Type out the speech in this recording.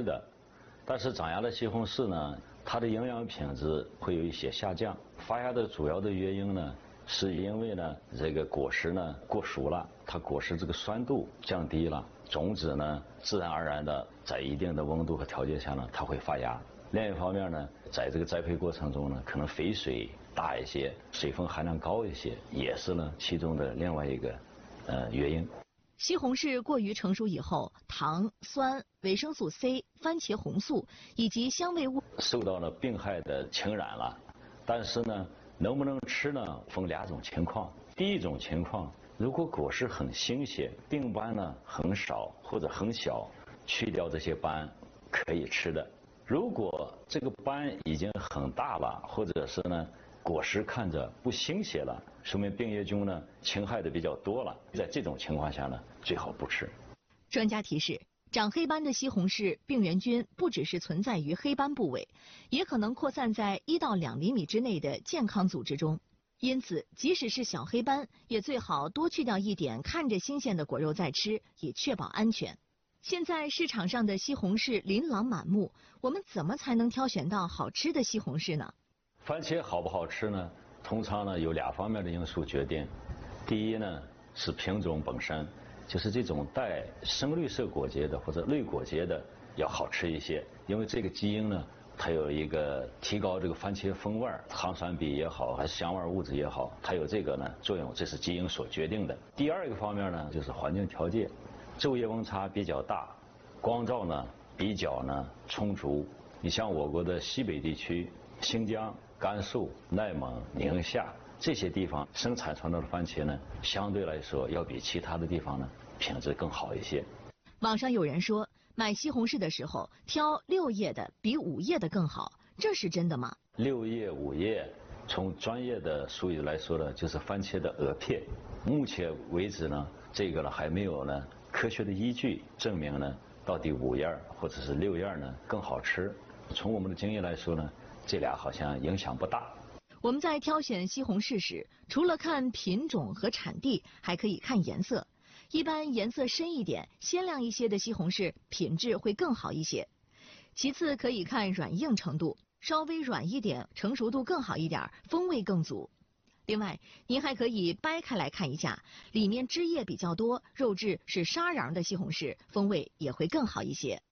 的。但是长芽的西红柿呢，它的营养品质会有一些下降。发芽的主要的原因呢，是因为呢这个果实呢过熟了，它果实这个酸度降低了，种子呢自然而然的在一定的温度和条件下呢，它会发芽。另一方面呢，在这个栽培过程中呢，可能肥水大一些，水分含量高一些，也是呢其中的另外一个原因。 西红柿过于成熟以后，糖、酸、维生素 C、番茄红素以及香味物受到了病害的侵染了。但是呢，能不能吃呢？分两种情况。第一种情况，如果果实很新鲜，病斑呢很少或者很小，去掉这些斑可以吃的。如果这个斑已经很大了，或者是呢果实看着不新鲜了，说明病叶菌呢侵害的比较多了。在这种情况下呢，最好不吃。 专家提示，长黑斑的西红柿病原菌不只是存在于黑斑部位，也可能扩散在1到2厘米之内的健康组织中。因此，即使是小黑斑，也最好多去掉一点看着新鲜的果肉再吃，以确保安全。现在市场上的西红柿琳琅满目，我们怎么才能挑选到好吃的西红柿呢？ 番茄好不好吃呢？通常呢有2方面的因素决定。第一呢是品种本身，就是这种带深绿色果节的或者绿果节的要好吃一些，因为这个基因呢它有一个提高这个番茄风味、糖酸比也好，还是香味物质也好，它有这个呢作用，这是基因所决定的。第二个方面呢就是环境条件，昼夜温差比较大，光照呢比较呢充足。你像我国的西北地区，新疆、甘肃、内蒙、宁夏这些地方生产出来的番茄呢，相对来说要比其他的地方呢品质更好一些。 网上有人说，买西红柿的时候挑6叶的比5叶的更好，这是真的吗 ？6叶、5叶，从专业的术语来说呢，就是番茄的萼片。目前为止呢，这个呢还没有呢科学的依据证明呢，到底5叶或者是6叶呢更好吃。从我们的经验来说呢，这俩好像影响不大。 我们在挑选西红柿时，除了看品种和产地，还可以看颜色。一般颜色深一点、鲜亮一些的西红柿品质会更好一些。其次可以看软硬程度，稍微软一点，成熟度更好一点，风味更足。另外，您还可以掰开来看一下，里面汁液比较多、肉质是沙瓤的西红柿，风味也会更好一些。